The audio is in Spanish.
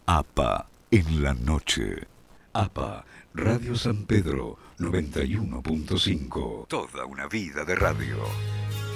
APA en la noche. APA, Radio San Pedro 91.5. Toda una vida de radio.